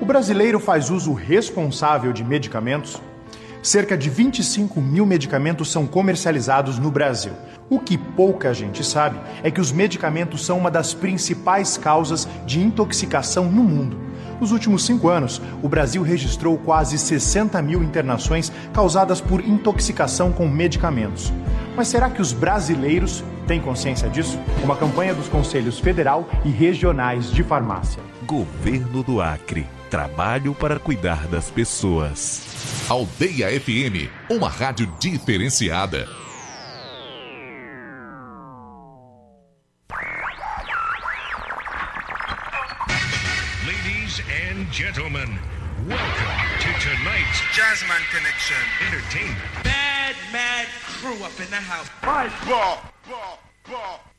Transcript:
O brasileiro faz uso responsável de medicamentos? Cerca de 25 mil medicamentos são comercializados no Brasil. O que pouca gente sabe é que os medicamentos são uma das principais causas de intoxicação no mundo. Nos últimos 5 anos, o Brasil registrou quase 60 mil internações causadas por intoxicação com medicamentos. Mas será que os brasileiros têm consciência disso? Uma campanha dos Conselhos Federal e Regionais de Farmácia. Governo do Acre. Trabalho para cuidar das pessoas. Aldeia FM, uma rádio diferenciada. Ladies and gentlemen, welcome to tonight's Jazzman Connection. Entertainment. Mad crew up in the house. Ball.